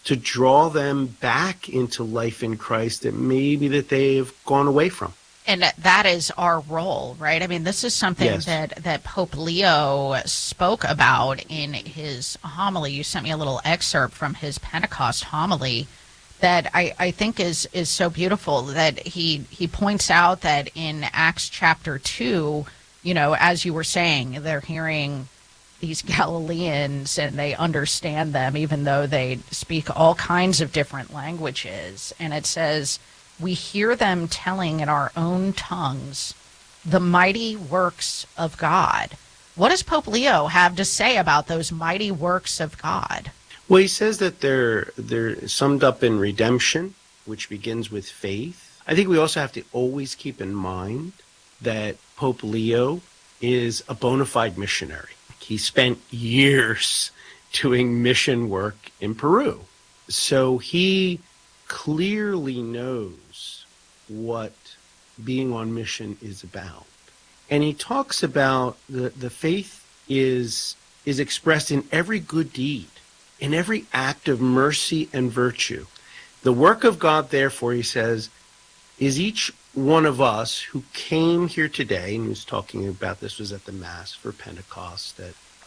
to draw them back into life in Christ that maybe that they've gone away from. And that is our role, right? I mean, this is something Yes. that Pope Leo spoke about in his homily. You sent me a little excerpt from his Pentecost homily that I think is so beautiful, that he points out that in Acts chapter 2, as you were saying, they're hearing these Galileans and they understand them, even though they speak all kinds of different languages. And it says, we hear them telling in our own tongues the mighty works of God. What does Pope Leo have to say about those mighty works of God? Well, he says that they're summed up in redemption, which begins with faith. I think we also have to always keep in mind that Pope Leo is a bona fide missionary. He spent years doing mission work in Peru. So he clearly knows what being on mission is about. And he talks about the faith is expressed in every good deed, in every act of mercy and virtue. The work of God, therefore, he says, is each one of us who came here today, and he was talking about this was at the Mass for Pentecost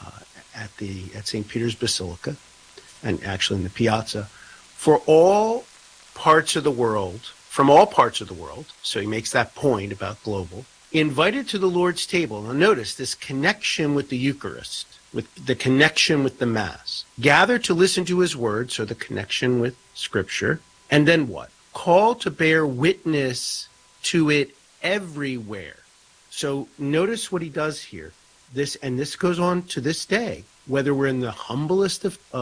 at St. Peter's Basilica, and actually in the Piazza, for all parts of the world, from all parts of the world, so he makes that point about global, invited to the Lord's table. Now notice this connection with the Eucharist, with the connection with the Mass. Gather to listen to his word, so the connection with Scripture. And then what? Call to bear witness to it everywhere. So notice what he does here. This goes on to this day, whether we're in the humblest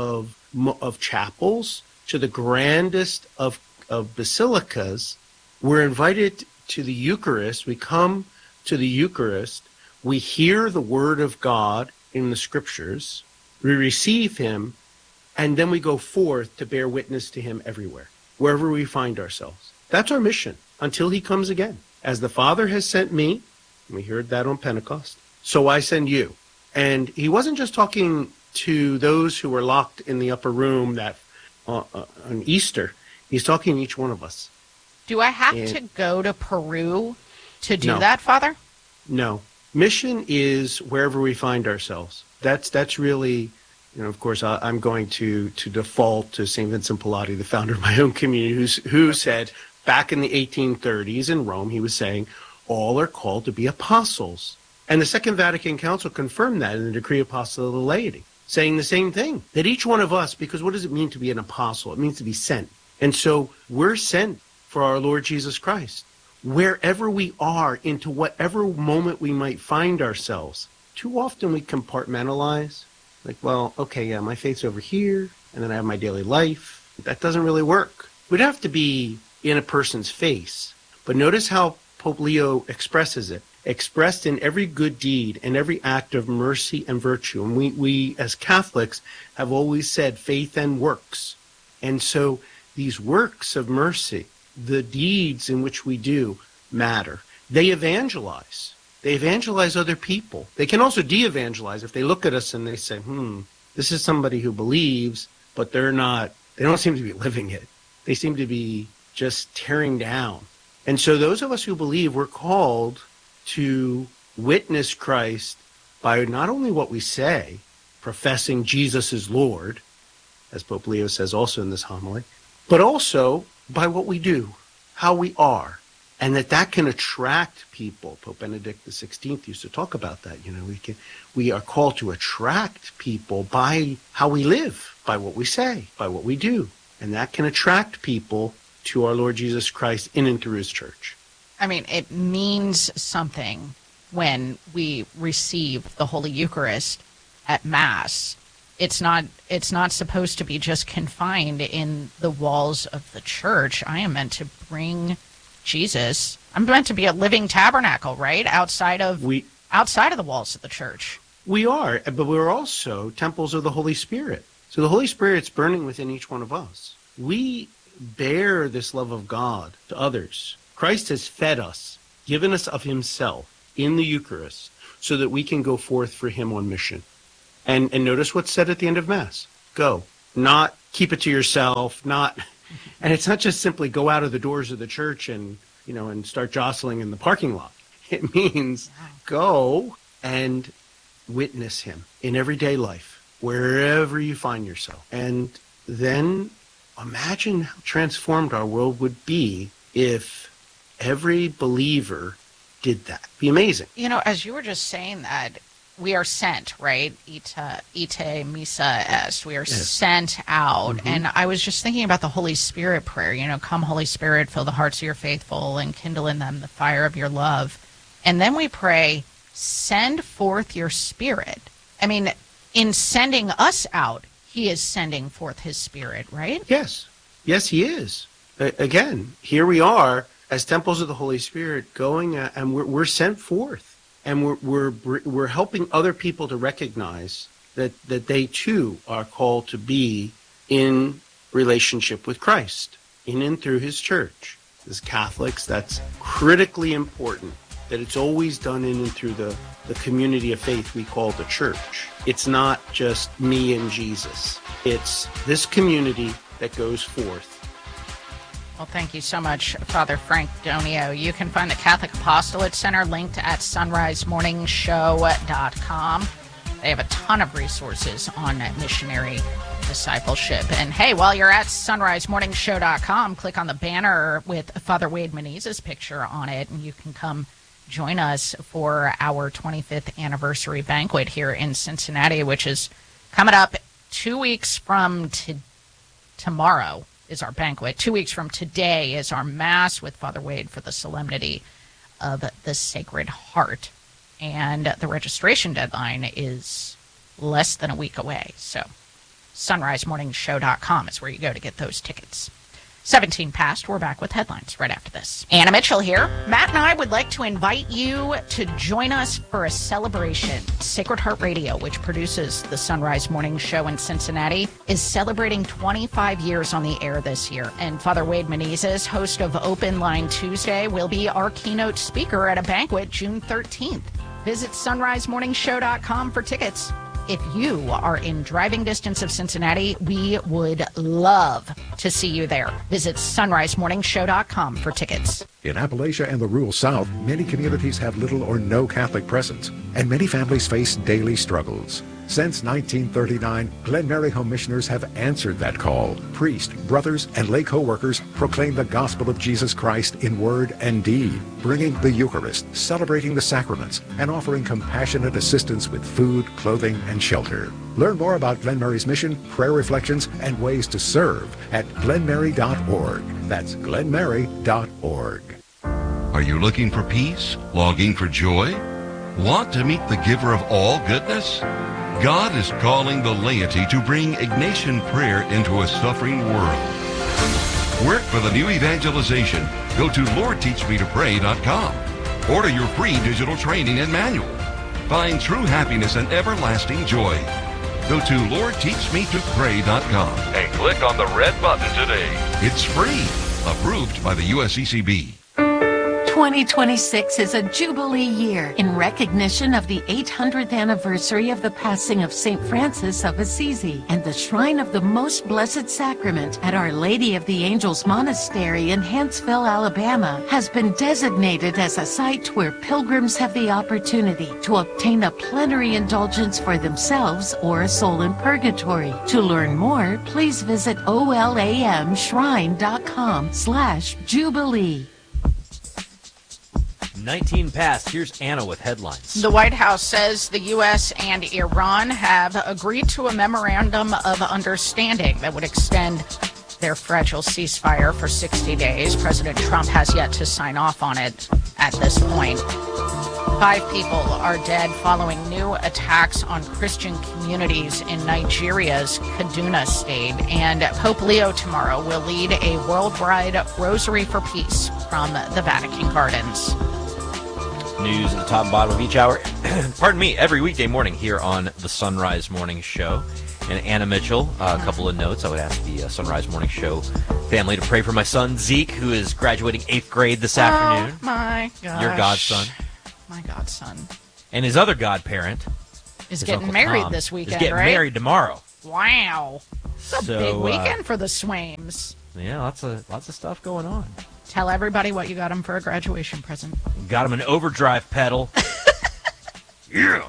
of chapels to the grandest of basilicas, we're invited to the Eucharist. We come to the Eucharist. We hear the word of God in the Scriptures. We receive him, and then we go forth to bear witness to him everywhere, wherever we find ourselves. That's our mission until he comes again. As the Father has sent me, we heard that on Pentecost, so I send you. And he wasn't just talking to those who were locked in the upper room that on Easter. He's talking to each one of us. Do I have to go to Peru to do that, Father? No. Mission is wherever we find ourselves. That's really, of course, I'm going to default to St. Vincent Pallotti, the founder of my own community, who said back in the 1830s in Rome, he was saying, all are called to be apostles. And the Second Vatican Council confirmed that in the Decree Apostoli of the Laity, saying the same thing, that each one of us, because what does it mean to be an apostle? It means to be sent. And so we're sent for our Lord Jesus Christ, wherever we are, into whatever moment we might find ourselves. Too often we compartmentalize, like, well, okay, yeah, my faith's over here, and then I have my daily life. That doesn't really work. We'd have to be in a person's face. But notice how Pope Leo expresses it. Expressed in every good deed and every act of mercy and virtue. And we as Catholics have always said faith and works. And so these works of mercy, the deeds in which we do, matter. They evangelize. They evangelize other people. They can also de-evangelize if they look at us and they say, this is somebody who believes, but they don't seem to be living it. They seem to be just tearing down. And so those of us who believe, we're called to witness Christ by not only what we say, professing Jesus is Lord, as Pope Leo says also in this homily, but also by what we do, how we are, and that can attract people. Pope Benedict XVI used to talk about that. We are called to attract people by how we live, by what we say, by what we do, and that can attract people to our Lord Jesus Christ in and through his church. I mean, it means something when we receive the Holy Eucharist at Mass. It's not supposed to be just confined in the walls of the church. I am meant to bring Jesus. I'm meant to be a living tabernacle, right? Outside of the walls of the church. We are, but we're also temples of the Holy Spirit. So the Holy Spirit's burning within each one of us. We bear this love of God to others. Christ has fed us, given us of himself in the Eucharist, so that we can go forth for him on mission. And notice what's said at the end of Mass. Go, not keep it to yourself, and it's not just simply go out of the doors of the church and, and start jostling in the parking lot. It means go and witness him in everyday life, wherever you find yourself. And then imagine how transformed our world would be if every believer did that. It'd be amazing. As you were just saying that, we are sent, right? Ite missa est. We are sent out. Mm-hmm. And I was just thinking about the Holy Spirit prayer. Come, Holy Spirit, fill the hearts of your faithful and kindle in them the fire of your love. And then we pray, send forth your Spirit. I mean, in sending us out, he is sending forth his Spirit, right? Yes. Yes, he is. Again, here we are as temples of the Holy Spirit going, and we're sent forth. And we're helping other people to recognize that they too are called to be in relationship with Christ, in and through his church. As Catholics, that's critically important, that it's always done in and through the community of faith we call the church. It's not just me and Jesus. It's this community that goes forth. Well, thank you so much, Father Frank Donio. You can find the Catholic Apostolate Center linked at sunrisemorningshow.com. They have a ton of resources on missionary discipleship. And hey, while you're at sunrisemorningshow.com, click on the banner with Father Wade Menezes' picture on it, and you can come join us for our 25th anniversary banquet here in Cincinnati, which is coming up 2 weeks from tomorrow. Is our banquet. 2 weeks from today is our Mass with Father Wade for the Solemnity of the Sacred Heart. And the registration deadline is less than a week away. So sunrisemorningshow.com is where you go to get those tickets. 17 past, we're back with headlines right after this. Anna Mitchell here. Matt and I would like to invite you to join us for a celebration. Sacred Heart Radio, which produces the Sunrise Morning Show in Cincinnati, is celebrating 25 years on the air this year. And Father Wade Menezes, host of Open Line Tuesday, will be our keynote speaker at a banquet June 13th. Visit sunrisemorningshow.com for tickets. If you are in driving distance of Cincinnati, we would love to see you there. Visit sunrisemorningshow.com for tickets. In Appalachia and the rural South, many communities have little or no Catholic presence, and many families face daily struggles. Since 1939, Glen Mary Home Missioners have answered that call. Priests, brothers, and lay co-workers proclaim the gospel of Jesus Christ in word and deed, bringing the Eucharist, celebrating the sacraments, and offering compassionate assistance with food, clothing, and shelter. Learn more about Glen Mary's mission, prayer reflections, and ways to serve at glenmary.org. That's glenmary.org. Are you looking for peace? Longing for joy? Want to meet the giver of all goodness? God is calling the laity to bring Ignatian prayer into a suffering world. Work for the new evangelization. Go to LordTeachMeToPray.com. Order your free digital training and manual. Find true happiness and everlasting joy. Go to LordTeachMeToPray.com and click on the red button today. It's free. Approved by the USCCB. 2026 is a Jubilee year in recognition of the 800th anniversary of the passing of St. Francis of Assisi, and the Shrine of the Most Blessed Sacrament at Our Lady of the Angels Monastery in Huntsville, Alabama, has been designated as a site where pilgrims have the opportunity to obtain a plenary indulgence for themselves or a soul in purgatory. To learn more, please visit olamshrine.com/Jubilee. 19 past. Here's Anna with headlines. The White House says the U.S. and Iran have agreed to a memorandum of understanding that would extend their fragile ceasefire for 60 days. President Trump has yet to sign off on it at this point. 5 people are dead following new attacks on Christian communities in Nigeria's Kaduna state. And Pope Leo tomorrow will lead a worldwide Rosary for Peace from the Vatican Gardens. News at the top and bottom of each hour. Pardon me, every weekday morning here on the Sunrise Morning Show. And Anna Mitchell, a couple of notes. I would ask the Sunrise Morning Show family to pray for my son, Zeke, who is graduating 8th grade this afternoon. Oh, my gosh. Your godson. My godson. And his other godparent is getting married this weekend, is getting right? married tomorrow. Wow. It's a big weekend for the Swains. Yeah, lots of stuff going on. Tell everybody what you got them for a graduation present. Got him an overdrive pedal. Yeah.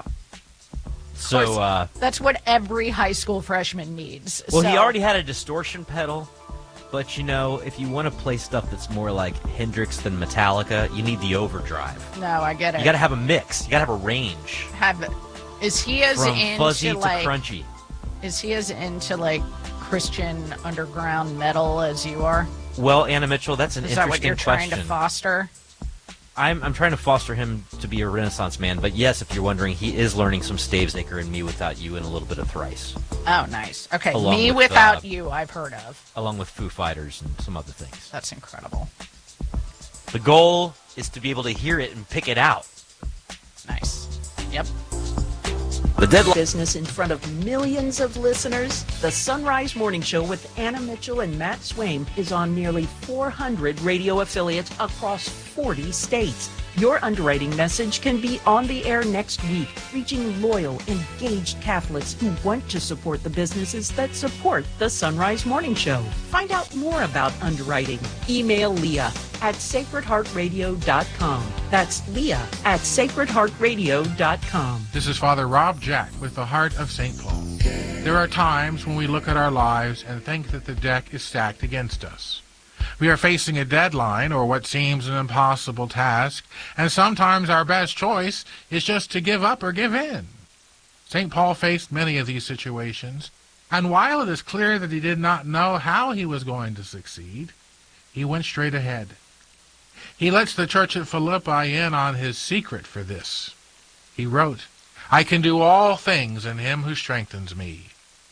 So that's what every high school freshman needs. Well, he already had a distortion pedal, but if you want to play stuff that's more like Hendrix than Metallica, you need the overdrive. No, I get it. You got to have a mix. You got to have a range. Is he as from into fuzzy to crunchy? Is he as into like Christian underground metal as you are? Well, Anna Mitchell, that's an interesting question. Is that what you're trying to foster? I'm trying to foster him to be a Renaissance man, but yes, if you're wondering, he is learning some Stavesacre and Me Without You and a little bit of Thrice. Oh, nice. Okay, Me Without You I've heard of. Along with Foo Fighters and some other things. That's incredible. The goal is to be able to hear it and pick it out. Nice. Yep. The deadline business in front of millions of listeners. The Sunrise Morning Show with Anna Mitchell and Matt Swaim is on nearly 400 radio affiliates across 40 states. Your underwriting message can be on the air next week, reaching loyal, engaged Catholics who want to support the businesses that support the Sunrise Morning Show. Find out more about underwriting. Email Leah at sacredheartradio.com. That's Leah at sacredheartradio.com. This is Father Rob Jack with the Heart of St. Paul. There are times when we look at our lives and think that the deck is stacked against us. We are facing a deadline or what seems an impossible task, and sometimes our best choice is just to give up or give in. St. Paul faced many of these situations, and while it is clear that he did not know how he was going to succeed, he went straight ahead. He lets the church at Philippi in on his secret for this. He wrote, "I can do all things in him who strengthens me."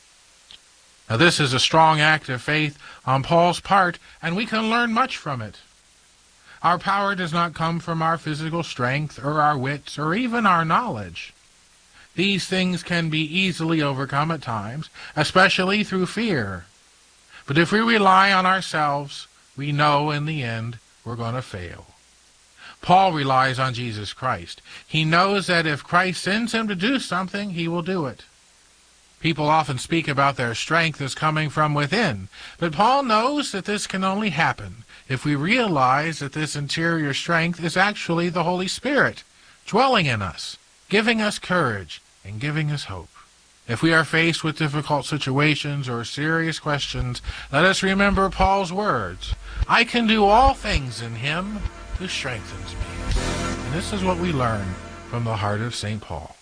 Now this is a strong act of faith on Paul's part, and we can learn much from it. Our power does not come from our physical strength or our wits or even our knowledge. These things can be easily overcome at times, especially through fear. But if we rely on ourselves, we know in the end we're going to fail. Paul relies on Jesus Christ. He knows that if Christ sends him to do something, he will do it. People often speak about their strength as coming from within, but Paul knows that this can only happen if we realize that this interior strength is actually the Holy Spirit dwelling in us, giving us courage and giving us hope. If we are faced with difficult situations or serious questions, let us remember Paul's words, "I can do all things in him who strengthens me." And this is what we learn from the heart of St. Paul.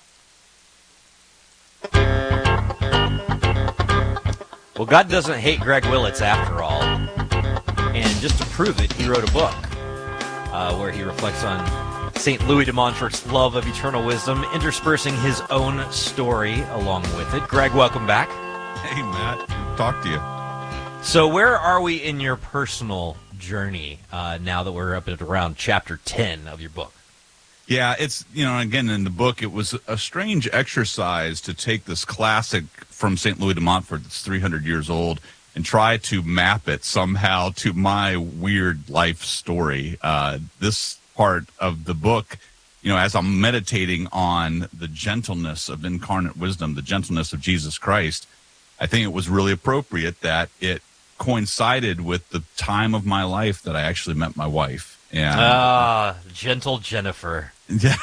Well, God doesn't hate Greg Willits after all. And just to prove it, he wrote a book where he reflects on St. Louis de Montfort's love of eternal wisdom, interspersing his own story along with it. Greg, welcome back. Hey, Matt. Good to talk to you. So where are we in your personal journey now that we're up at around chapter 10 of your book? Yeah, it's, again, in the book, it was a strange exercise to take this classic from St. Louis de Montfort that's 300 years old and try to map it somehow to my weird life story. This part of the book, as I'm meditating on the gentleness of incarnate wisdom, the gentleness of Jesus Christ, I think it was really appropriate that it coincided with the time of my life that I actually met my wife. And gentle Jennifer. Yeah.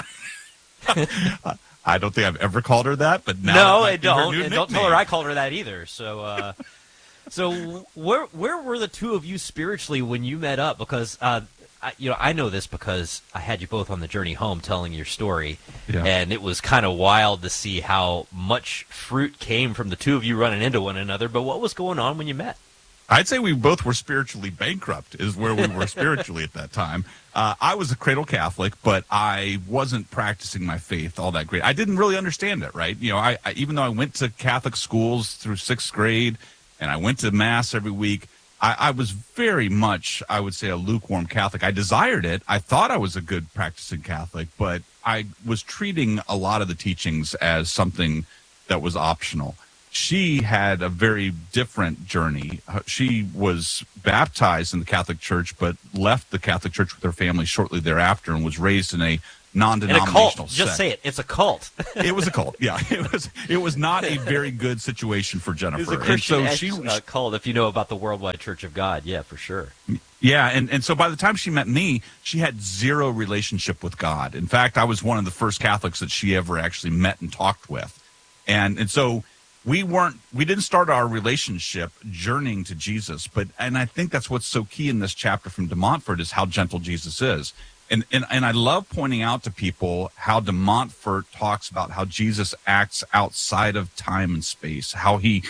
I don't think I've ever called her that, but now no, I don't. And don't tell her I called her that either. So, so where were the two of you spiritually when you met up? Because I know this because I had you both on the journey home telling your story, and it was kind of wild to see how much fruit came from the two of you running into one another. But what was going on when you met? I'd say we both were spiritually bankrupt is where we were spiritually at that time. I was a cradle Catholic, but I wasn't practicing my faith all that great. I didn't really understand it, right? I even though I went to Catholic schools through 6th grade and I went to Mass every week, I was very much, I would say, a lukewarm Catholic. I desired it. I thought I was a good practicing Catholic, but I was treating a lot of the teachings as something that was optional. She had a very different journey. She was baptized in the Catholic Church, but left the Catholic Church with her family shortly thereafter and was raised in a non-denominational In a cult. sect. Just say it. It's a cult. It was a cult. Yeah, it was not a very good situation for Jennifer. It was a Christian cult. If you know about the Worldwide Church of God, yeah, for sure. Yeah, and so by the time she met me, she had zero relationship with God. In fact, I was one of the first Catholics that she ever actually met and talked with, and so we didn't start our relationship journeying to Jesus. And I think that's what's so key in this chapter from De Montfort is how gentle Jesus is. And I love pointing out to people how De Montfort talks about how Jesus acts outside of time and space, how he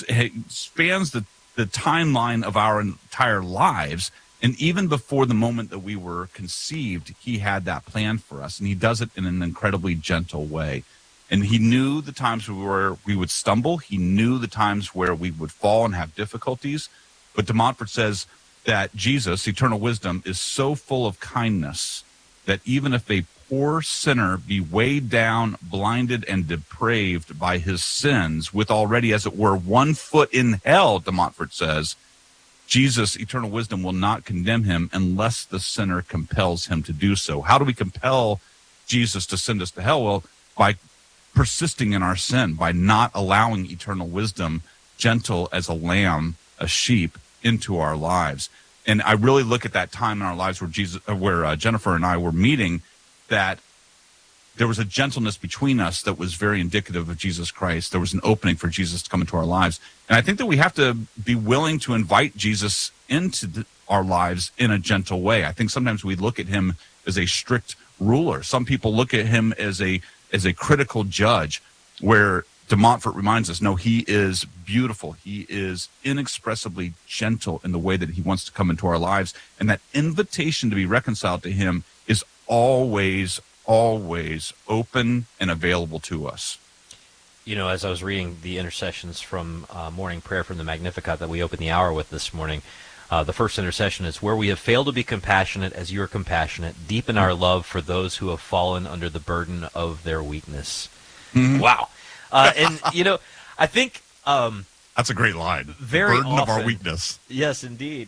spans the timeline of our entire lives. And even before the moment that we were conceived, he had that plan for us. And he does it in an incredibly gentle way. And he knew the times where we would stumble. He knew the times where we would fall and have difficulties. But De Montfort says that Jesus, eternal wisdom, is so full of kindness that even if a poor sinner be weighed down, blinded, and depraved by his sins, with already, as it were, 1 foot in hell, De Montfort says, Jesus, eternal wisdom, will not condemn him unless the sinner compels him to do so. How do we compel Jesus to send us to hell? Well, by persisting in our sin, by not allowing eternal wisdom, gentle as a lamb, a sheep, into our lives. And I really look at that time in our lives where Jennifer and I were meeting, that there was a gentleness between us that was very indicative of Jesus Christ. There was an opening for Jesus to come into our lives. And I think that we have to be willing to invite Jesus into our lives in a gentle way. I think sometimes we look at him as a strict ruler. Some people look at him as a critical judge, where De Montfort reminds us, no, he is beautiful. He is inexpressibly gentle in the way that he wants to come into our lives. And that invitation to be reconciled to him is always, always open and available to us. You know, as I was reading the intercessions from morning prayer from the Magnificat that we opened the hour with this morning, the first intercession is, where we have failed to be compassionate as you are compassionate, deepen our love for those who have fallen under the burden of their weakness. Mm-hmm. Wow. And, you know, I think... that's a great line. Very burden often, of our weakness. Yes, indeed.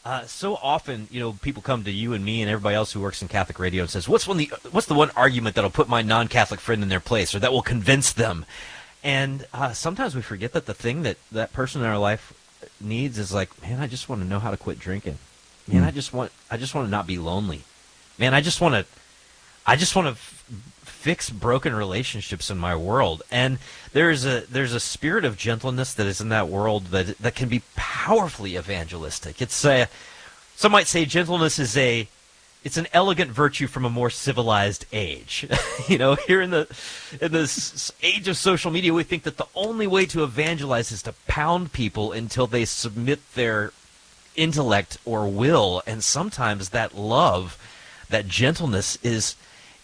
So often, you know, people come to you and me and everybody else who works in Catholic radio and says, what's the one argument that'll put my non-Catholic friend in their place, or that will convince them? And sometimes we forget that the thing that person in our life needs is like, man, I just want to know how to quit drinking. Man, I just want to not be lonely. Man, I just want to fix broken relationships in my world. And there's a spirit of gentleness that is in that world that can be powerfully evangelistic. It's some might say gentleness is it's an elegant virtue from a more civilized age. You know, here in this age of social media, we think that the only way to evangelize is to pound people until they submit their intellect or will. And sometimes that love, that gentleness is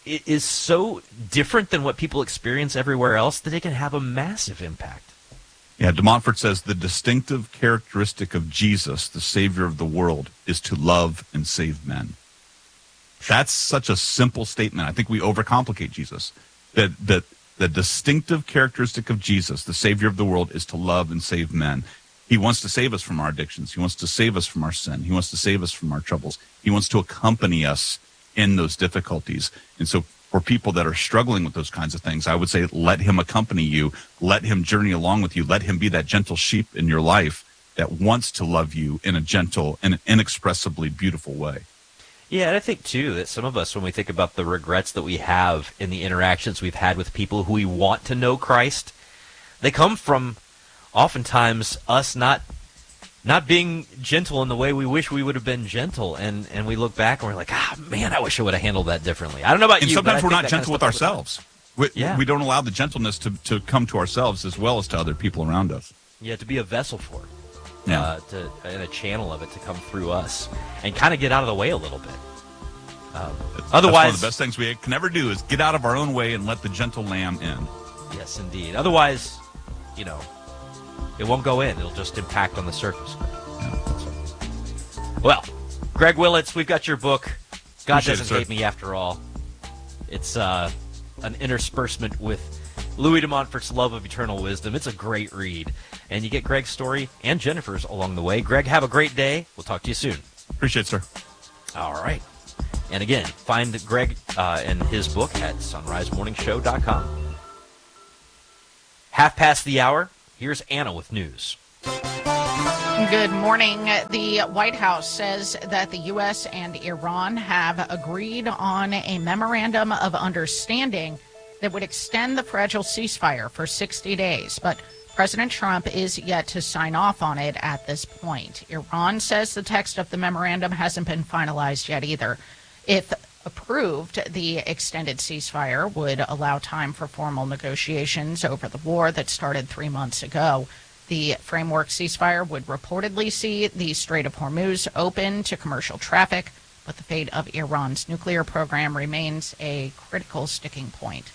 so different than what people experience everywhere else that it can have a massive impact. Yeah, De Montfort says the distinctive characteristic of Jesus, the Savior of the world, is to love and save men. That's such a simple statement. I think we overcomplicate Jesus. That the distinctive characteristic of Jesus, the Savior of the world, is to love and save men. He wants to save us from our addictions. He wants to save us from our sin. He wants to save us from our troubles. He wants to accompany us in those difficulties. And so for people that are struggling with those kinds of things, I would say let him accompany you. Let him journey along with you. Let him be that gentle sheep in your life that wants to love you in a gentle and inexpressibly beautiful way. Yeah, and I think, too, that some of us, when we think about the regrets that we have in the interactions we've had with people who we want to know Christ, they come from oftentimes us not being gentle in the way we wish we would have been gentle, and we look back and we're like, man, I wish I would have handled that differently. I don't know about and you, sometimes but we're not gentle with ourselves. We don't allow the gentleness to come to ourselves as well as to other people around us. Yeah, to be a vessel for it. Yeah. And a channel of it to come through us and kind of get out of the way a little bit. That's Otherwise, one of the best things we can ever do is get out of our own way and let the gentle lamb in. Yes, indeed. Otherwise, you know, it won't go in. It'll just impact on the surface. Yeah. Well, Greg Willits, we've got your book, God Appreciate Doesn't Hate Me After All. It's an interspersement with Louis de Montfort's love of eternal wisdom. It's a great read. And you get Greg's story and Jennifer's along the way. Greg, have a great day. We'll talk to you soon. Appreciate it, sir. All right. And again, find Greg and his book at sunrisemorningshow.com. 1:30. Here's Anna with news. Good morning. The White House says that the U.S. and Iran have agreed on a memorandum of understanding that would extend the fragile ceasefire for 60 days. But President Trump is yet to sign off on it at this point. Iran says the text of the memorandum hasn't been finalized yet either. If approved, the extended ceasefire would allow time for formal negotiations over the war that started 3 months ago. The framework ceasefire would reportedly see the Strait of Hormuz open to commercial traffic, but the fate of Iran's nuclear program remains a critical sticking point.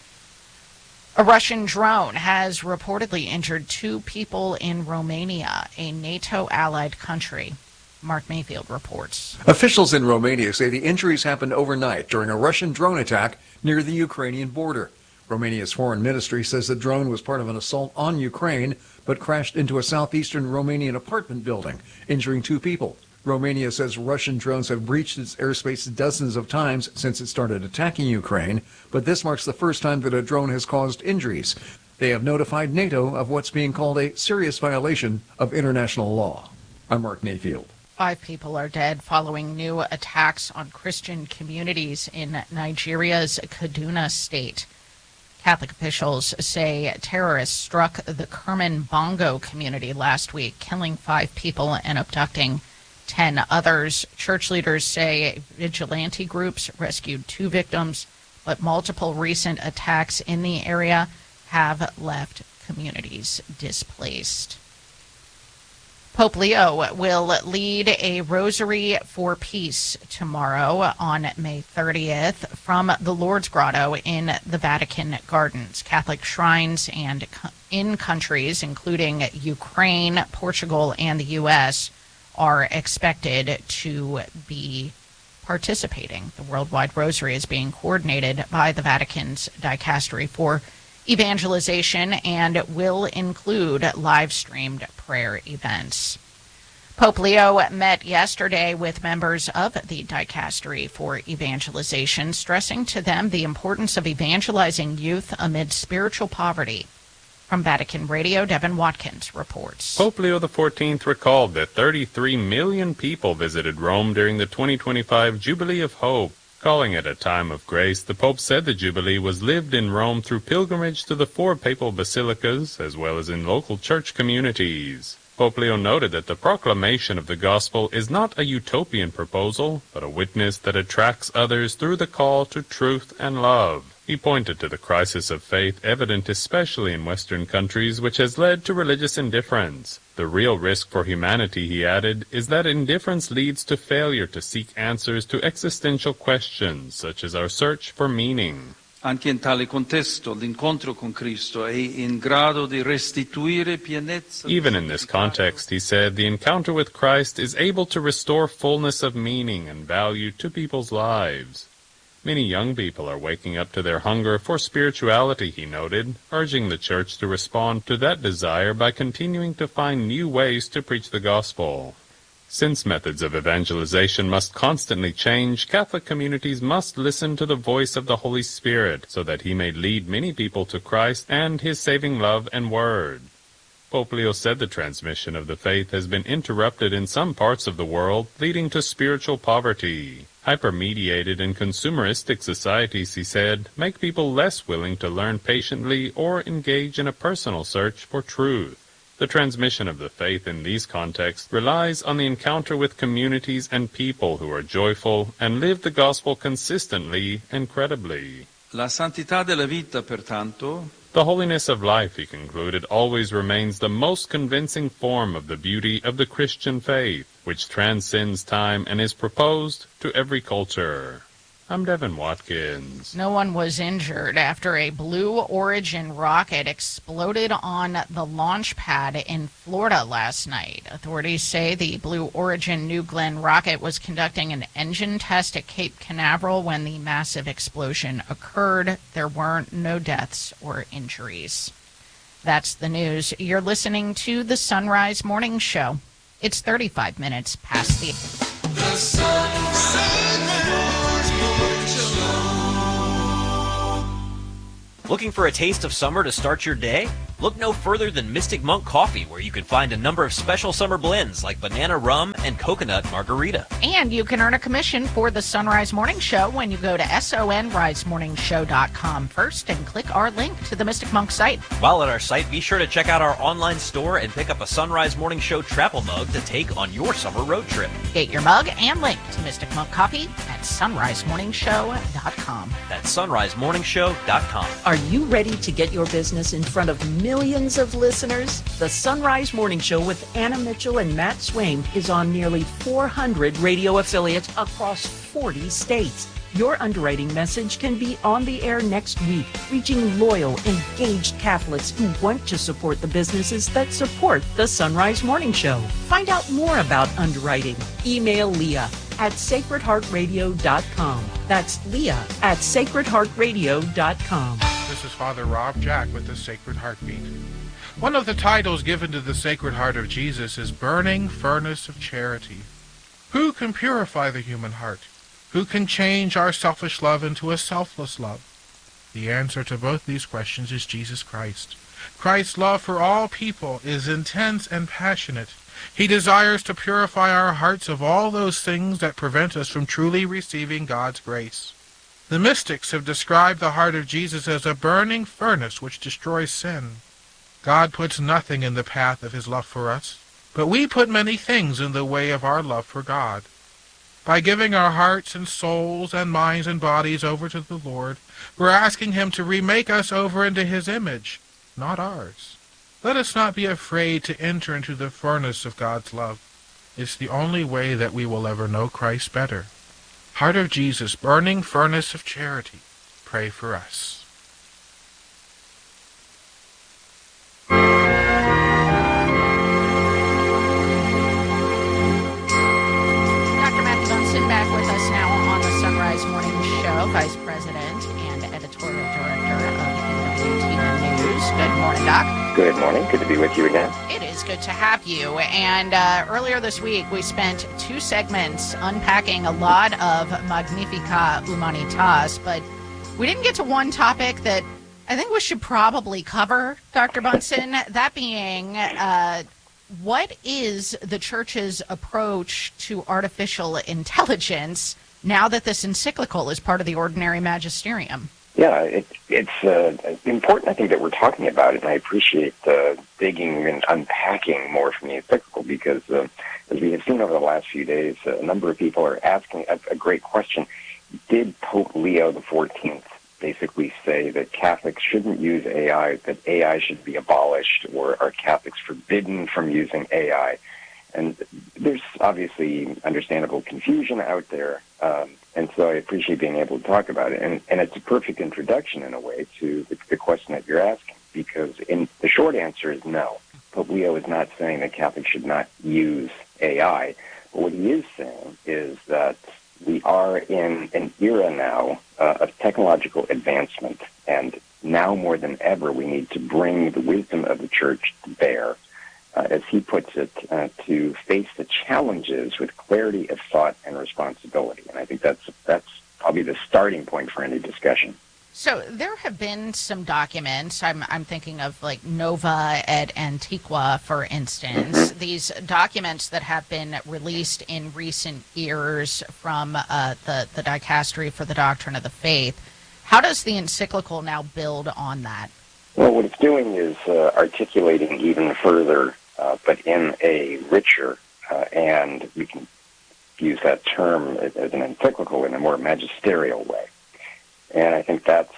A Russian drone has reportedly injured 2 people in Romania, a NATO-allied country. Mark Mayfield reports. Officials in Romania say the injuries happened overnight during a Russian drone attack near the Ukrainian border. Romania's foreign ministry says the drone was part of an assault on Ukraine, but crashed into a southeastern Romanian apartment building, injuring 2 people. Romania says Russian drones have breached its airspace dozens of times since it started attacking Ukraine, but this marks the first time that a drone has caused injuries. They have notified NATO of what's being called a serious violation of international law. I'm Mark Mayfield. 5 people are dead following new attacks on Christian communities in Nigeria's Kaduna state. Catholic officials say terrorists struck the Kerman Bongo community last week, killing 5 people and abducting 10 others. Church leaders say vigilante groups rescued 2 victims, but multiple recent attacks in the area have left communities displaced. Pope Leo will lead a Rosary for Peace tomorrow on May 30th from the Lourdes Grotto in the Vatican Gardens. Catholic shrines and in countries including Ukraine, Portugal, and the U.S. are expected to be participating. The Worldwide Rosary is being coordinated by the Vatican's Dicastery for Evangelization and will include live-streamed prayer events. Pope Leo met yesterday with members of the Dicastery for Evangelization, stressing to them the importance of evangelizing youth amid spiritual poverty. From Vatican Radio, Devin Watkins reports. Pope Leo XIV recalled that 33 million people visited Rome during the 2025 Jubilee of Hope. Calling it a time of grace, the Pope said the Jubilee was lived in Rome through pilgrimage to the 4 papal basilicas, as well as in local church communities. Pope Leo noted that the proclamation of the gospel is not a utopian proposal, but a witness that attracts others through the call to truth and love. He pointed to the crisis of faith evident especially in Western countries, which has led to religious indifference. The real risk for humanity, he added, is that indifference leads to failure to seek answers to existential questions, such as our search for meaning. Anche in tale contesto, l'incontro con Cristo è in grado di restituire pienezza. Even in this context, he said, the encounter with Christ is able to restore fullness of meaning and value to people's lives. Many young people are waking up to their hunger for spirituality, he noted, urging the Church to respond to that desire by continuing to find new ways to preach the gospel. Since methods of evangelization must constantly change, Catholic communities must listen to the voice of the Holy Spirit so that he may lead many people to Christ and his saving love and word. Pope Leo said the transmission of the faith has been interrupted in some parts of the world, leading to spiritual poverty. Hypermediated and consumeristic societies, he said, make people less willing to learn patiently or engage in a personal search for truth. The transmission of the faith in these contexts relies on the encounter with communities and people who are joyful and live the gospel consistently and credibly. La santità della vita, pertanto, the holiness of life, he concluded, always remains the most convincing form of the beauty of the Christian faith, which transcends time and is proposed to every culture. I'm Devin Watkins. No one was injured after a Blue Origin rocket exploded on the launch pad in Florida last night. Authorities say the Blue Origin New Glenn rocket was conducting an engine test at Cape Canaveral when the massive explosion occurred. There were no deaths or injuries. That's the news. You're listening to the Sunrise Morning Show. It's 35 minutes past the... Sunrise. Looking for a taste of summer to start your day? Look no further than Mystic Monk Coffee, where you can find a number of special summer blends like banana rum and coconut margarita. And you can earn a commission for the Sunrise Morning Show when you go to sonrisemorningshow.com first and click our link to the Mystic Monk site. While at our site, be sure to check out our online store and pick up a Sunrise Morning Show travel mug to take on your summer road trip. Get your mug and link to Mystic Monk Coffee at sonrisemorningshow.com. That's sonrisemorningshow.com. Are you ready to get your business in front of millions of listeners? The Sunrise Morning Show with Anna Mitchell and Matt Swaim is on nearly 400 radio affiliates across 40 states. Your underwriting message can be on the air next week, reaching loyal, engaged Catholics who want to support the businesses that support the Sunrise Morning Show. Find out more about underwriting. Email Leah at sacredheartradio.com. That's Leah at sacredheartradio.com. This is Father Rob Jack with the Sacred Heartbeat. One of the titles given to the Sacred Heart of Jesus is Burning Furnace of Charity. Who can purify the human heart? Who can change our selfish love into a selfless love? The answer to both these questions is Jesus Christ. Christ's love for all people is intense and passionate. He desires to purify our hearts of all those things that prevent us from truly receiving God's grace. The mystics have described the heart of Jesus as a burning furnace which destroys sin. God puts nothing in the path of his love for us, but we put many things in the way of our love for God. By giving our hearts and souls and minds and bodies over to the Lord, we're asking him to remake us over into his image, not ours. Let us not be afraid to enter into the furnace of God's love. It's the only way that we will ever know Christ better. Heart of Jesus, burning furnace of charity, pray for us. Back with us now on the Sunrise Morning Show, Vice President and Editorial Director of WTN News. Good morning, Doc. Good morning. Good to be with you again. It is good to have you. And earlier this week, we spent 2 segments unpacking a lot of Magnificat Humanitas, but we didn't get to one topic that I think we should probably cover, Dr. Bunson, that being what is the Church's approach to artificial intelligence now that this encyclical is part of the ordinary magisterium? Yeah, it's important, I think, that we're talking about it, and I appreciate digging and unpacking more from the encyclical because, as we have seen over the last few days, a number of people are asking a great question. Did Pope Leo XIV basically say that Catholics shouldn't use AI, that AI should be abolished, or are Catholics forbidden from using AI? And there's obviously understandable confusion out there, and so I appreciate being able to talk about it. And it's a perfect introduction, in a way, to the question that you're asking, because the short answer is no. Pope Leo is not saying that Catholics should not use AI, but what he is saying is that we are in an era now of technological advancement, and now more than ever we need to bring the wisdom of the Church to bear, as he puts it, to face the challenges with clarity of thought and responsibility. And I think that's probably the starting point for any discussion. So there have been some documents, I'm thinking of like Nova et Antiqua, for instance, these documents that have been released in recent years from the Dicastery for the Doctrine of the Faith. How does the encyclical now build on that? Well, what it's doing is articulating even further, but in a richer, and we can use that term as an encyclical in a more magisterial way. And I think that's,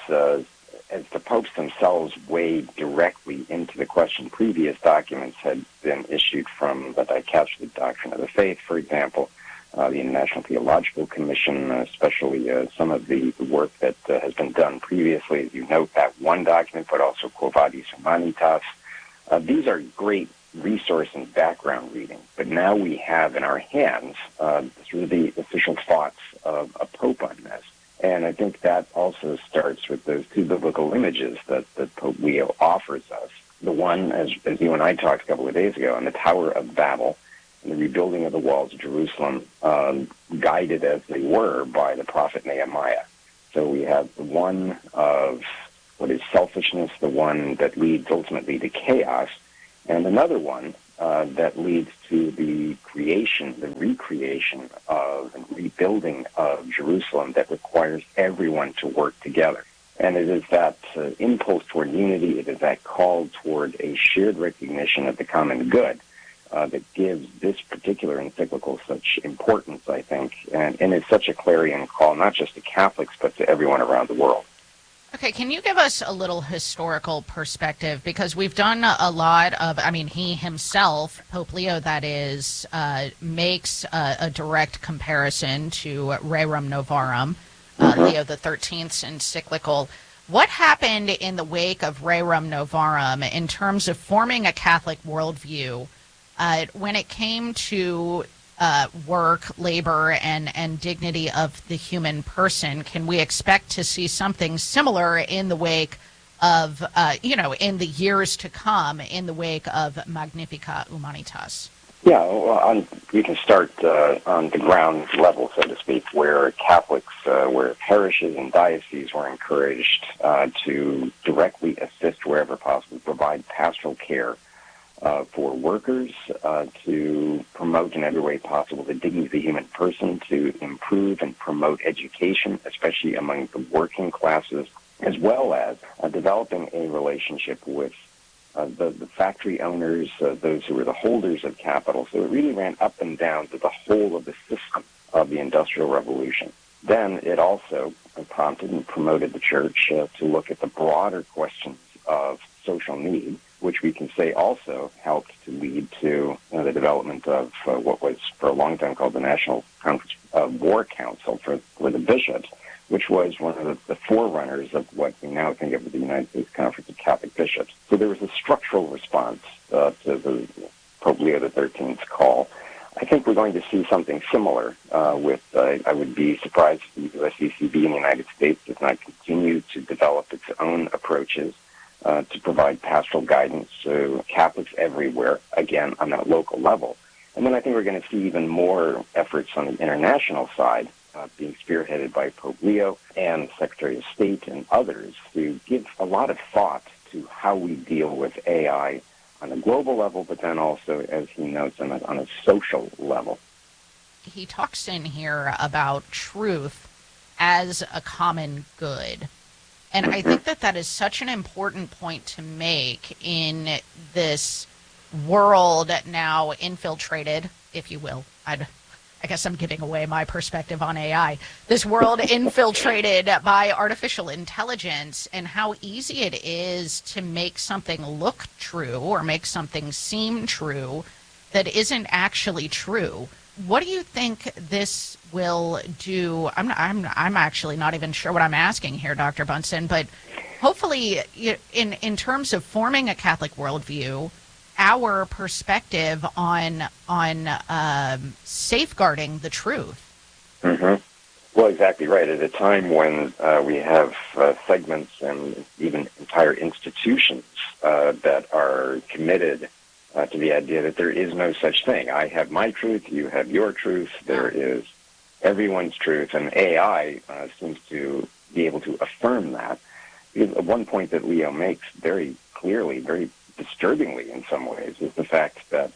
as the popes themselves wade directly into the question, previous documents had been issued from the Dicastery Doctrine of the Faith, for example, the International Theological Commission, especially some of the work that has been done previously. As you note, that one document, but also Quo Vadis Humanitas. These are great resource and background reading, but now we have in our hands sort of the official thoughts of a pope on this. And I think that also starts with those 2 biblical images that Pope Leo offers us. The one, as you and I talked a couple of days ago, on the Tower of Babel, and the rebuilding of the walls of Jerusalem, guided as they were by the prophet Nehemiah. So we have the one of what is selfishness, the one that leads ultimately to chaos, and another one that leads to the creation, the recreation of and rebuilding of Jerusalem that requires everyone to work together. And it is that impulse toward unity, it is that call toward a shared recognition of the common good that gives this particular encyclical such importance, I think, and it's such a clarion call, not just to Catholics, but to everyone around the world. Okay, can you give us a little historical perspective? Because we've done a lot of, he himself, Pope Leo, that is, makes a direct comparison to Rerum Novarum, Leo the 13th's encyclical. What happened in the wake of Rerum Novarum in terms of forming a Catholic worldview when it came to work, labor, and dignity of the human person? Can we expect to see something similar in the wake of, in the years to come, in the wake of Magnificat Humanitas? Yeah, well, we can start on the ground level, so to speak, where Catholics, where parishes and dioceses were encouraged to directly assist wherever possible, provide pastoral care for workers, to promote in every way possible the dignity of the human person, to improve and promote education, especially among the working classes, as well as developing a relationship with the factory owners, those who were the holders of capital. So it really ran up and down to the whole of the system of the Industrial Revolution. Then it also prompted and promoted the Church to look at the broader questions of social need, which we can say also helped to lead to the development of what was for a long time called the National War Council for the bishops, which was one of the forerunners of what we now think of as the United States Conference of Catholic Bishops. So there was a structural response to the Pope Leo XIII's call. I think we're going to see something similar with, I would be surprised if the USCCB in the United States does not continue to develop its own approaches to provide pastoral guidance to Catholics everywhere, again, on that local level. And then I think we're going to see even more efforts on the international side being spearheaded by Pope Leo and Secretary of State and others to give a lot of thought to how we deal with AI on a global level, but then also, as he notes, on a social level. He talks in here about truth as a common good. And I think that is such an important point to make in this world now infiltrated, if you will. I guess I'm giving away my perspective on AI. This world infiltrated by artificial intelligence, and how easy it is to make something look true or make something seem true that isn't actually true. What do you think this will do? I'm actually not even sure what I'm asking here, Dr. Bunson, but hopefully in terms of forming a Catholic worldview, our perspective on safeguarding the truth. Mm-hmm. Well, exactly right. At a time when we have segments and even entire institutions that are committed to the idea that there is no such thing. I have my truth, you have your truth, there is everyone's truth, and AI seems to be able to affirm that. Because one point that Leo makes very clearly, very disturbingly in some ways, is the fact that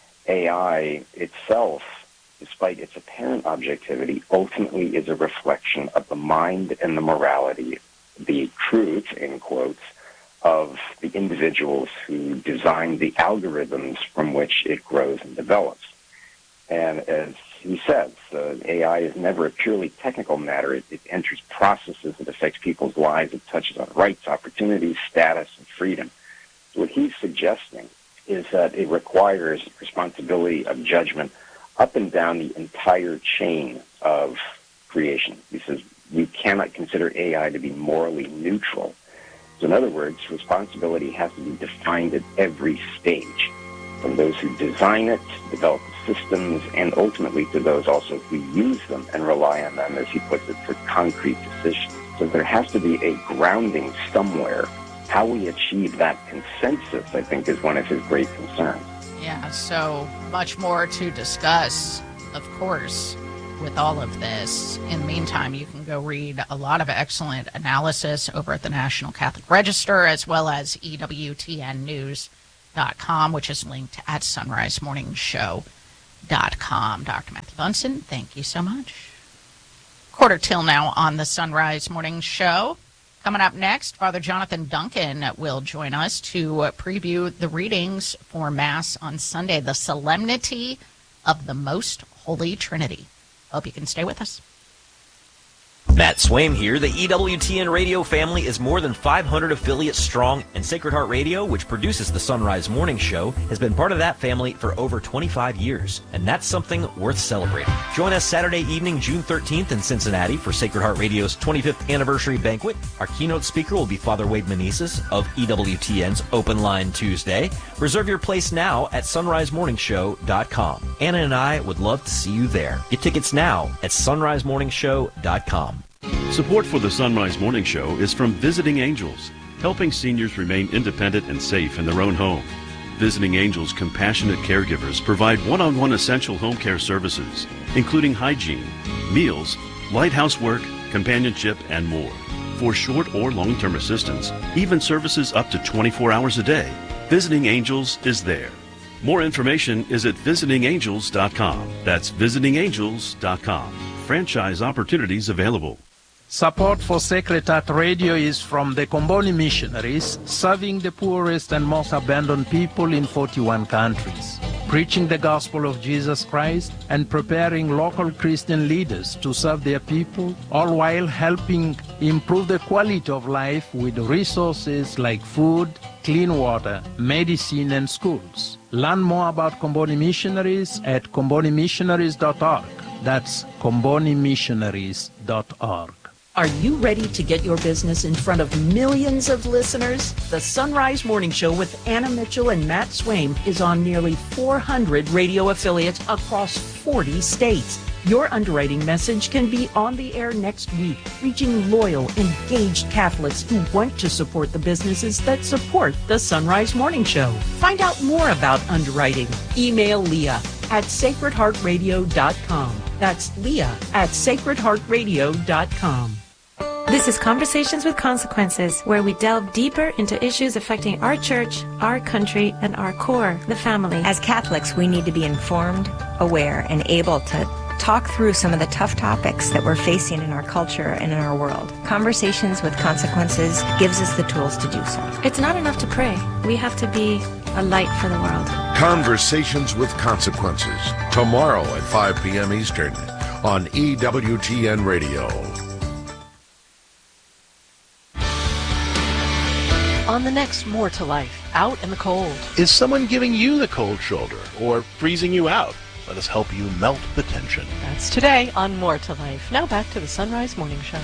AI itself, despite its apparent objectivity, ultimately is a reflection of the mind and the morality, the truth, in quotes, of the individuals who design the algorithms from which it grows and develops. And as he says, AI is never a purely technical matter. It enters processes, it affects people's lives, it touches on rights, opportunities, status, and freedom. So what he's suggesting is that it requires responsibility of judgment up and down the entire chain of creation. He says we cannot consider AI to be morally neutral. So in other words, responsibility has to be defined at every stage, from those who design it, develop the systems, and ultimately to those also who use them and rely on them, as he puts it, for concrete decisions. So there has to be a grounding somewhere. How we achieve that consensus, I think, is one of his great concerns. Yeah, so much more to discuss, of course. with all of this. In the meantime, you can go read a lot of excellent analysis over at the National Catholic Register, as well as EWTNnews.com, which is linked at sunrisemorningshow.com. Dr. Matthew Bunson, thank you so much. 1:45 now on the Sunrise Morning Show. Coming up next, Father Jonathan Duncan will join us to preview the readings for Mass on Sunday, the Solemnity of the Most Holy Trinity. Hope you can stay with us. Matt Swaim here. The EWTN radio family is more than 500 affiliates strong, and Sacred Heart Radio, which produces the Sunrise Morning Show, has been part of that family for over 25 years, and that's something worth celebrating. Join us Saturday evening, June 13th in Cincinnati for Sacred Heart Radio's 25th anniversary banquet. Our keynote speaker will be Father Wade Meneses of EWTN's Open Line Tuesday. Reserve your place now at sunrisemorningshow.com. Anna and I would love to see you there. Get tickets now at sunrisemorningshow.com. Support for the Sunrise Morning Show is from Visiting Angels, helping seniors remain independent and safe in their own home. Visiting Angels compassionate caregivers provide one-on-one essential home care services, including hygiene, meals, light housework, companionship, and more. For short or long-term assistance, even services up to 24 hours a day, Visiting Angels is there. More information is at visitingangels.com. That's visitingangels.com. Franchise opportunities available. Support for Sacred Heart Radio is from the Comboni Missionaries, serving the poorest and most abandoned people in 41 countries, preaching the gospel of Jesus Christ and preparing local Christian leaders to serve their people, all while helping improve the quality of life with resources like food, clean water, medicine, and schools. Learn more about Comboni Missionaries at combonimissionaries.org. That's combonimissionaries.org. Are you ready to get your business in front of millions of listeners? The Sunrise Morning Show with Anna Mitchell and Matt Swaim is on nearly 400 radio affiliates across 40 states. Your underwriting message can be on the air next week, reaching loyal, engaged Catholics who want to support the businesses that support the Sunrise Morning Show. Find out more about underwriting. Email Leah at sacredheartradio.com. That's Leah at sacredheartradio.com. This is Conversations with Consequences, where we delve deeper into issues affecting our church, our country, and our core, the family. As Catholics, we need to be informed, aware, and able to talk through some of the tough topics that we're facing in our culture and in our world. Conversations with Consequences gives us the tools to do so. It's not enough to pray. We have to be a light for the world. Conversations with Consequences, tomorrow at 5 p.m. Eastern on EWTN Radio. On the next More to Life, out in the cold. Is someone giving you the cold shoulder or freezing you out? Let us help you melt the tension. That's today on More to Life. Now back to the Sunrise Morning Show.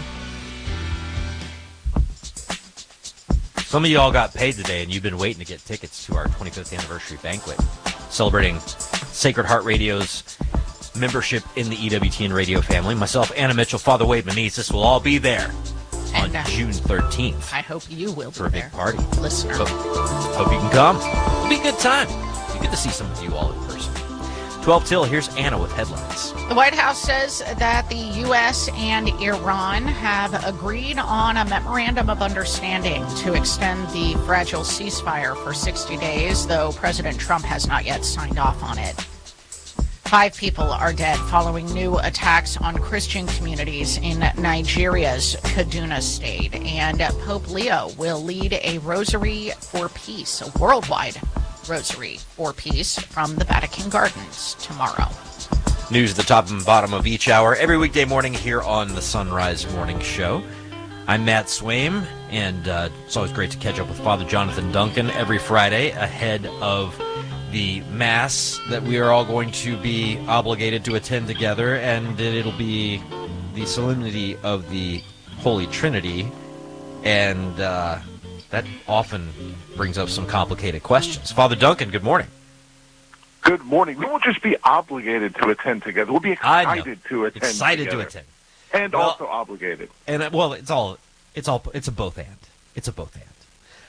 Some of you all got paid today, and you've been waiting to get tickets to our 25th anniversary banquet, celebrating Sacred Heart Radio's membership in the EWTN radio family. Myself, Anna Mitchell, Father Wade Meneses will all be there on June 13th. I hope you will for a big party. Listener. Hope you can come. It'll be a good time. You get to see some of you all in person. 12 till, here's Anna with headlines. The White House says that the U.S. and Iran have agreed on a memorandum of understanding to extend the fragile ceasefire for 60 days, though President Trump has not yet signed off on it. 5 people are dead following new attacks on Christian communities in Nigeria's Kaduna state. And Pope Leo will lead a Rosary for Peace, a worldwide Rosary for Peace from the Vatican Gardens tomorrow. News at the top and bottom of each hour, every weekday morning here on the Sunrise Morning Show. I'm Matt Swaim, and it's always great to catch up with Father Jonathan Duncan every Friday ahead of the Mass that we are all going to be obligated to attend together, and it'll be the Solemnity of the Holy Trinity, and that often brings up some complicated questions. Father Duncan, good morning. Good morning. We won't just be obligated to attend together. We'll be excited to attend Excited together. to attend. And also obligated. And well, it's a both and. It's a both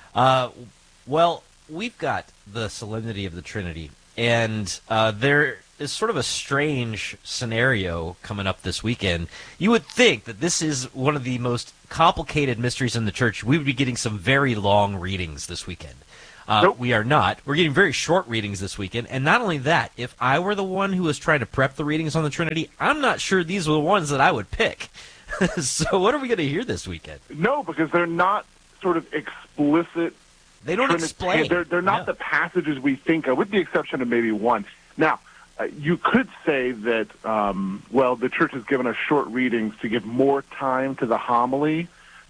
and. Well, we've got the Solemnity of the Trinity, and there sort of a strange scenario coming up this weekend. You would think that this is one of the most complicated mysteries in the church. We would be getting some very long readings this weekend. Nope. We are not. We're getting very short readings this weekend. And not only that, if I were the one who was trying to prep the readings on the Trinity, I'm not sure these were the ones that I would pick. So what are we going to hear this weekend? No, because they're not sort of explicit. They don't explain. They're not the passages we think of, with the exception of maybe one. Now, you could say that, the church has given us short readings to give more time to the homily,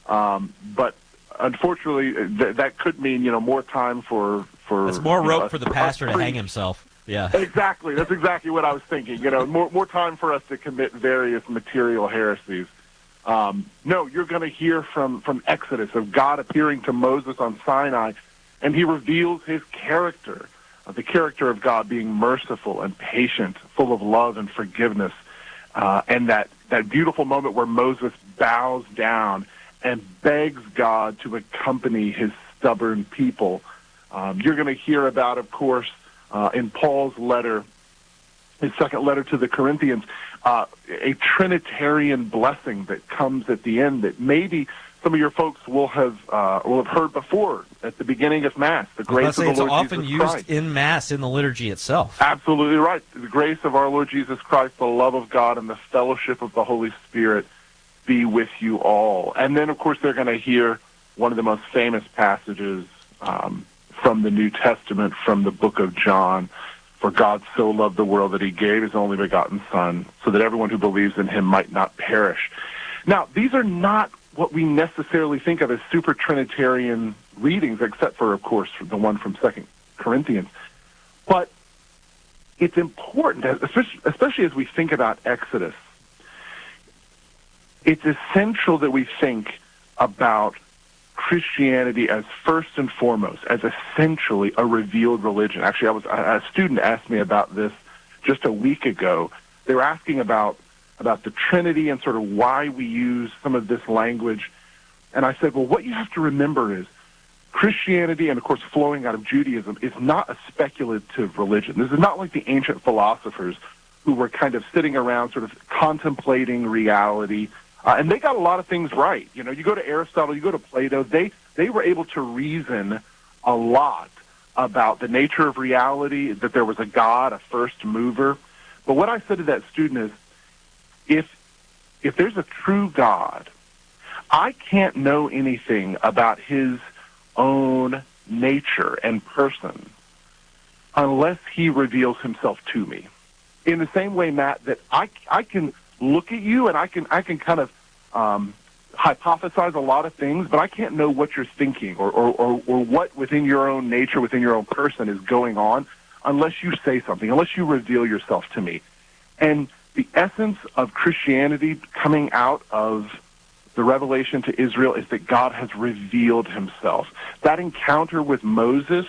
but unfortunately, that could mean, more time for it's more rope for the pastor to hang himself. Yeah, exactly. That's exactly what I was thinking. More time for us to commit various material heresies. No, you're going to hear from Exodus of God appearing to Moses on Sinai, and he reveals his character, the character of God being merciful and patient, full of love and forgiveness, and that beautiful moment where Moses bows down and begs God to accompany his stubborn people. You're going to hear about, of course, in Paul's letter, his second letter to the Corinthians, a Trinitarian blessing that comes at the end that maybe some of your folks will have heard before at the beginning of Mass. The grace of the Lord Jesus Christ. It's often used in Mass in the liturgy itself. Absolutely right. The grace of our Lord Jesus Christ, the love of God, and the fellowship of the Holy Spirit be with you all. And then, of course, they're going to hear one of the most famous passages from the New Testament, from the book of John. For God so loved the world that he gave his only begotten Son, so that everyone who believes in him might not perish. Now, these are not what we necessarily think of as super Trinitarian readings, except for, of course, the one from 2 Corinthians. But it's important, especially as we think about Exodus, it's essential that we think about Christianity as first and foremost, as essentially a revealed religion. Actually, a student asked me about this just a week ago. They were asking about the Trinity and sort of why we use some of this language. And I said, well, what you have to remember is Christianity, and of course flowing out of Judaism, is not a speculative religion. This is not like the ancient philosophers who were kind of sitting around sort of contemplating reality. And they got a lot of things right. You go to Aristotle, you go to Plato, they were able to reason a lot about the nature of reality, that there was a God, a first mover. But what I said to that student is, if there's a true God, I can't know anything about his own nature and person unless he reveals himself to me. In the same way, Matt, that I can look at you and I can kind of hypothesize a lot of things, but I can't know what you're thinking or what within your own nature, within your own person is going on unless you say something, unless you reveal yourself to me. And the essence of Christianity coming out of the revelation to Israel is that God has revealed himself. That encounter with Moses,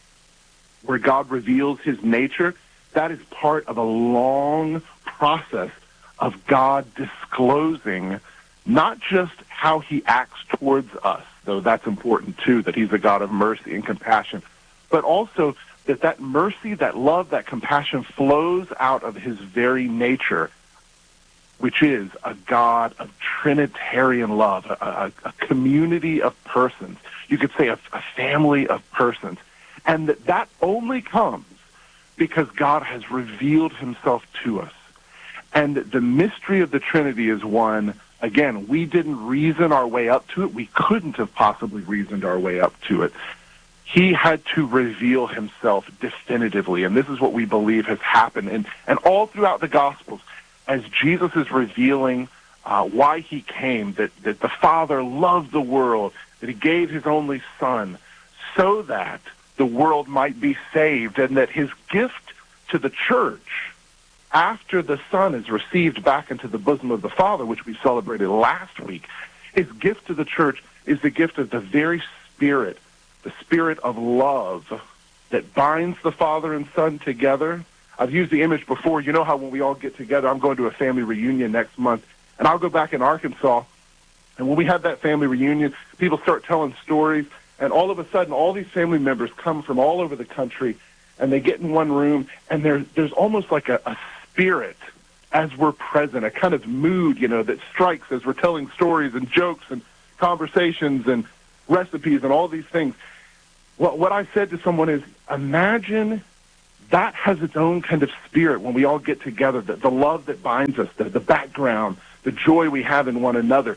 where God reveals his nature, that is part of a long process of God disclosing not just how he acts towards us, though that's important too, that he's a God of mercy and compassion, but also that mercy, that love, that compassion flows out of his very nature, which is a God of Trinitarian love, a community of persons. You could say a family of persons. And that only comes because God has revealed himself to us. And the mystery of the Trinity is one, again, we didn't reason our way up to it. We couldn't have possibly reasoned our way up to it. He had to reveal himself definitively, and this is what we believe has happened. And all throughout the Gospels, as Jesus is revealing why he came, that the Father loved the world, that he gave his only Son, so that the world might be saved, and that his gift to the church, after the Son is received back into the bosom of the Father, which we celebrated last week, his gift to the church is the gift of the very Spirit, the Spirit of love that binds the Father and Son together. I've used the image before. You know how when we all get together, I'm going to a family reunion next month, and I'll go back in Arkansas, and when we have that family reunion, people start telling stories, and all of a sudden, all these family members come from all over the country, and they get in one room, and there's almost like a spirit as we're present, a kind of mood, that strikes as we're telling stories and jokes and conversations and recipes and all these things. What I said to someone is, imagine that has its own kind of spirit when we all get together, the love that binds us, the background, the joy we have in one another.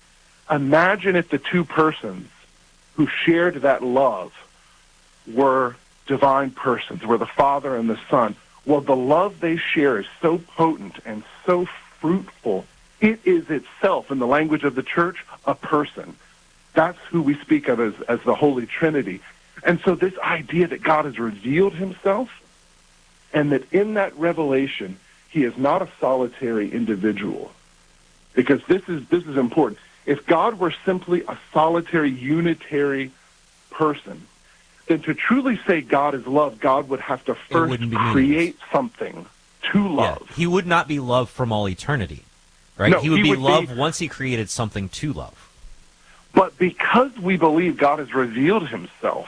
Imagine if the two persons who shared that love were divine persons, were the Father and the Son. Well, the love they share is so potent and so fruitful. It is itself, in the language of the church, a person. That's who we speak of as the Holy Trinity. And so this idea that God has revealed himself, and that in that revelation, he is not a solitary individual. Because this is important. If God were simply a solitary, unitary person, then to truly say God is love, God would have to first create something to love. Yeah, he would not be love from all eternity, right? No, he would be love once he created something to love. But because we believe God has revealed himself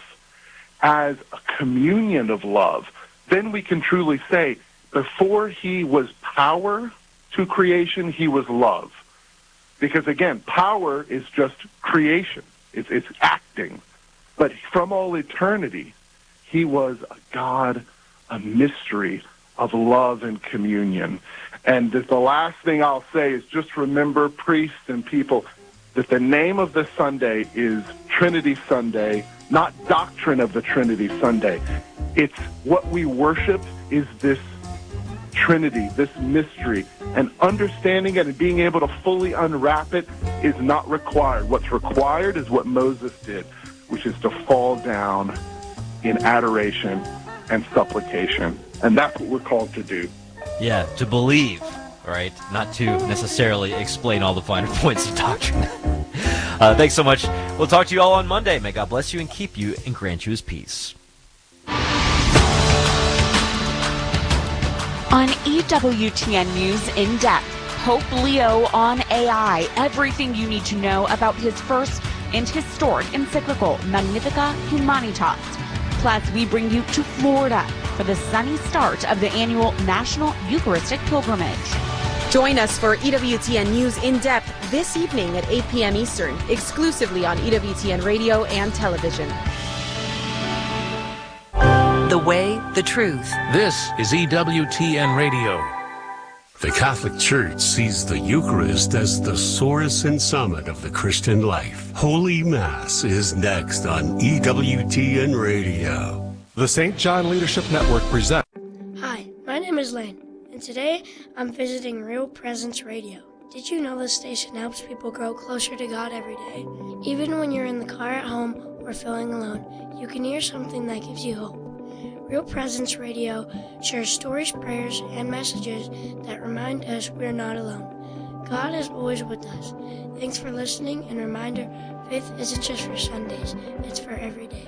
as a communion of love, then we can truly say, before he was power to creation, he was love. Because again, power is just creation. It's acting. But from all eternity, he was a God, a mystery of love and communion. And the last thing I'll say is just remember, priests and people, that the name of this Sunday is Trinity Sunday, not Doctrine of the Trinity Sunday. It's what we worship is this Trinity, this mystery, and understanding it and being able to fully unwrap it is not required. What's required is what Moses did, which is to fall down in adoration and supplication. And that's what we're called to do. Yeah, to believe, right? Not to necessarily explain all the finer points of doctrine. Thanks so much. We'll talk to you all on Monday. May God bless you and keep you and grant you his peace. On EWTN News In Depth, Pope Leo on AI. Everything you need to know about his first and historic encyclical, Magnificat Humanitas. Plus, we bring you to Florida for the sunny start of the annual National Eucharistic Pilgrimage. Join us for EWTN News In Depth this evening at 8 p.m. Eastern, exclusively on EWTN Radio and Television. The way, the truth. This is EWTN Radio. The Catholic Church sees the Eucharist as the source and summit of the Christian life. Holy Mass is next on EWTN Radio. The St. John Leadership Network presents. Hi, my name is Lane, and today I'm visiting Real Presence Radio. Did you know this station helps people grow closer to God every day? Even when you're in the car at home or feeling alone, you can hear something that gives you hope. Real Presence Radio shares stories, prayers, and messages that remind us we're not alone. God is always with us. Thanks for listening, and reminder, faith isn't just for Sundays, it's for every day.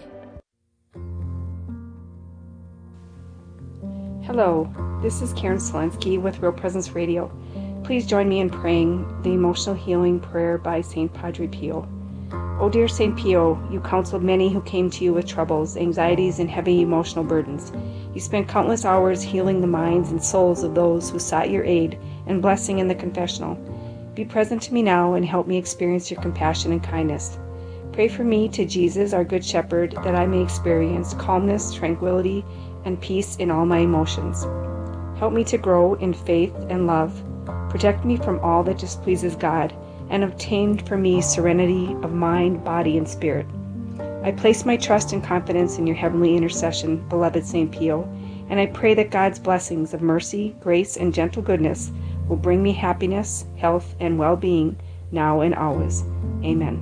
Hello, this is Karen Selensky with Real Presence Radio. Please join me in praying the emotional healing prayer by St. Padre Pio. O dear St. Pio, you counseled many who came to you with troubles, anxieties, and heavy emotional burdens. You spent countless hours healing the minds and souls of those who sought your aid and blessing in the confessional. Be present to me now and help me experience your compassion and kindness. Pray for me to Jesus, our Good Shepherd, that I may experience calmness, tranquility, and peace in all my emotions. Help me to grow in faith and love. Protect me from all that displeases God, and obtain for me serenity of mind, body, and spirit. I place my trust and confidence in your heavenly intercession, beloved St. Pio, and I pray that God's blessings of mercy, grace, and gentle goodness will bring me happiness, health, and well-being now and always. Amen.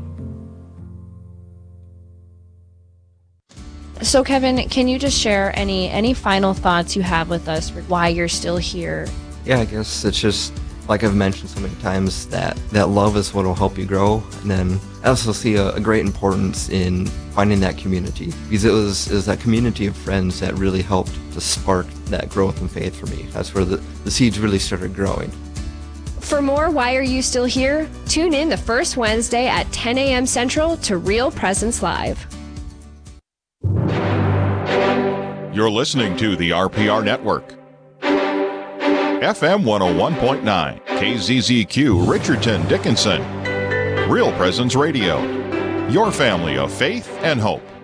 So Kevin, can you just share any final thoughts you have with us for why you're still here? Yeah, I guess it's just, like I've mentioned so many times, that love is what will help you grow. And then I also see a great importance in finding that community, because it was that community of friends that really helped to spark that growth and faith for me. That's where the seeds really started growing. For more Why Are You Still Here? Tune in the first Wednesday at 10 a.m. Central to Real Presence Live. You're listening to the RPR Network. FM 101.9, KZZQ, Richardson, Dickinson. Real Presence Radio. Your family of faith and hope.